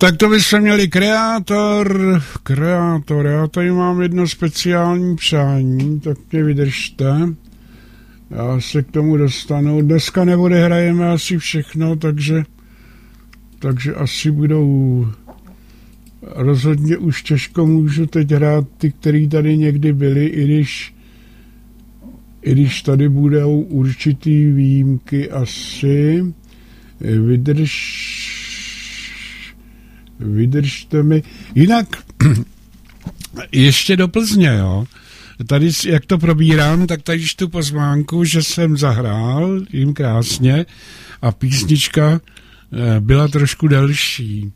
Tak to bychom měli kreátor, já tady mám jedno speciální přání, tak mě vydržte, já se k tomu dostanu, dneska neodehrajeme asi všechno, takže asi budou, rozhodně už těžko můžu teď hrát ty, který tady někdy byli, i když tady budou určitý výjimky asi, vydržte mi. Jinak ještě do Plzně, jo. Tady, jak to probírám, tak tady tu pozvánku, že jsem zahrál jim krásně a písnička byla trošku delší.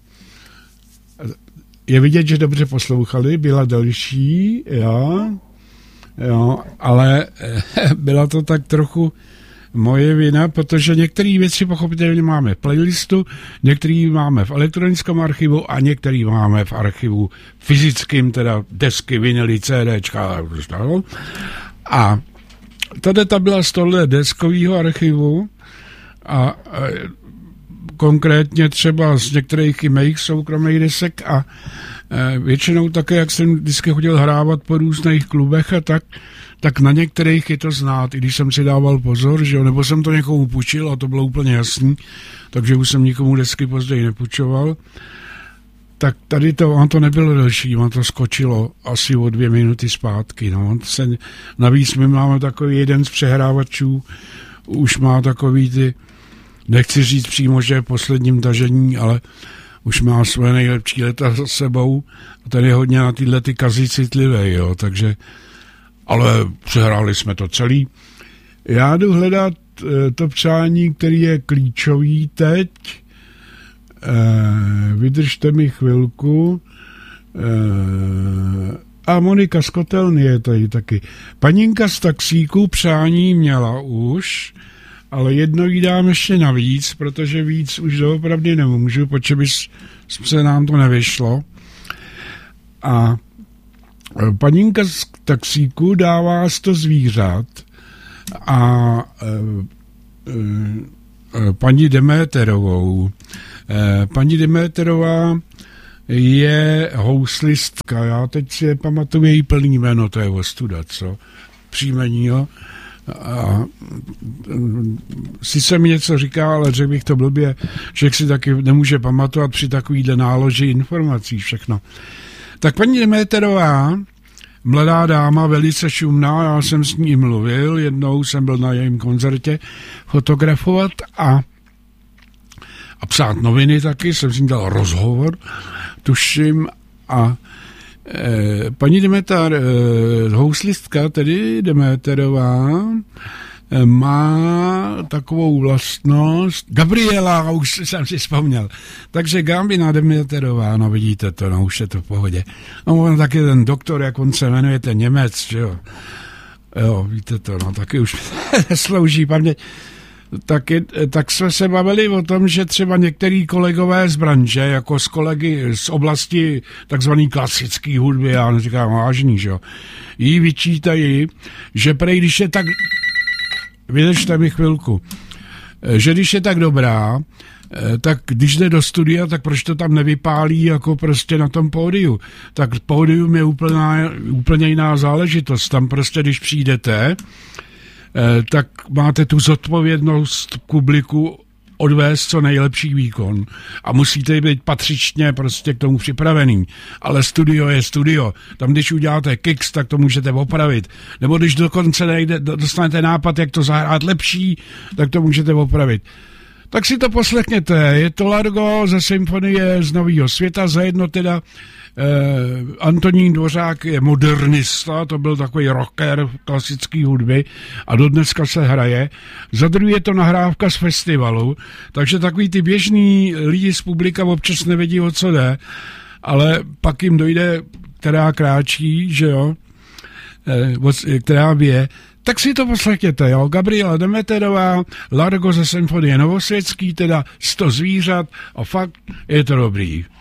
Je vidět, že dobře poslouchali, byla delší, jo, ale byla to tak trochu moje vina, protože některé věci pochopitelně máme v playlistu, některé máme v elektronickém archivu a některé máme v archivu fyzickým, teda desky, vinily, CDčka a tady ta byla z tohle deskového archivu a konkrétně třeba z některých i mých soukromých desek a většinou také, jak jsem vždycky chodil hrávat po různých klubech a tak na některých je to znát, i když jsem si dával pozor, že jo, nebo jsem to někomu půjčil a to bylo úplně jasný, takže už jsem nikomu desky později nepůjčoval. Tak tady to nebylo delší, to skočilo asi o 2 minuty zpátky. No. Navíc my máme takový jeden z přehrávačů, už má takový ty, nechci říct přímo, že je v posledním tažení, ale už má své nejlepší leta za sebou a ten je hodně na tyhle ty kazy citlivý, jo, takže, ale přehráli jsme to celý. Já jdu hledat to přání, který je klíčový teď. Vydržte mi chvilku. A Monika z Kotelny je tady taky. Paninka z taxíku přání měla už, ale jedno jí dám ještě navíc, protože víc už doopravdy nemůžu, protože by se nám to nevyšlo. A paninka z taxíku dává 100 zvířat a paní Deméterovou. Paní Deméterová je houslistka, já teď si pamatuju její plný jméno, to je ostuda, co? Příjmení, jo? A sice mi něco říká, ale řekl bych to blbě, že si taky nemůže pamatovat při takovýhle náloži informací všechno. Tak paní Deméterová, mladá dáma, velice šumná, já jsem s ní mluvil, jednou jsem byl na jejím koncertě fotografovat a psát noviny taky, jsem s ní dal rozhovor, tuším, a paní Demeter, houslistka, tedy Deméterová, má takovou vlastnost, Gabriela, už jsem si vzpomněl, takže Gambina Deméterová, no vidíte to, no už je to v pohodě. No on taky ten doktor, jak on se jmenuje, ten Němec, že jo. Jo, víte to, no taky už slouží paměť. Tak jsme se bavili o tom, že třeba některý kolegové z branže, jako z kolegy z oblasti takzvaný klasický hudby, já neříkám vážný, že jo, jí vyčítají, že prej, když je tak, vydržte mi chvilku, že když je tak dobrá, tak když jde do studia, tak proč to tam nevypálí jako prostě na tom pódiu. Tak pódium je úplně jiná záležitost. Tam prostě, když přijdete, tak máte tu zodpovědnost publiku odvést co nejlepší výkon a musíte být patřičně prostě k tomu připravený. Ale studio je studio. Tam, když uděláte kicks, tak to můžete opravit. Nebo když dokonce dostanete nápad, jak to zahrát lepší, tak to můžete opravit. Tak si to poslechněte. Je to Largo ze Symfonie z Nového světa, zajedno teda Antonín Dvořák je modernista, to byl takový rocker klasický hudby a dodneska se hraje. Za druhé je to nahrávka z festivalu, takže takový ty běžný lidi z publika občas nevědí, o co jde, ale pak jim dojde, která kráčí, že jo, která bije. Tak si to poslechněte, jo. Gabriela Deméterová, Largo ze Symfonie Novosvětský, teda 100 zvířat a fakt je to dobrý.